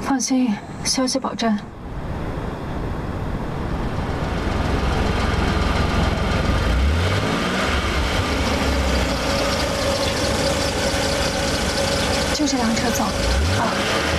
放心，消息保证。就这辆车走。啊。